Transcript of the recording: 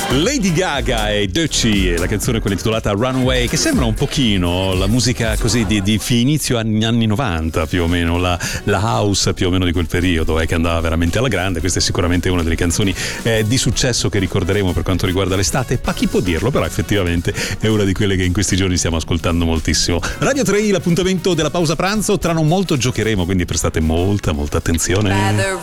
Lady Gaga e Doechii, la canzone quella intitolata Runaway, che sembra un pochino la musica così di inizio anni 90 più o meno, la house più o meno di quel periodo, che andava veramente alla grande. Questa è sicuramente una delle canzoni di successo che ricorderemo per quanto riguarda l'estate, ma chi può dirlo, però effettivamente è una di quelle che in questi giorni stiamo ascoltando moltissimo. Radio 3, l'appuntamento della pausa pranzo, tra non molto giocheremo, quindi prestate molta attenzione.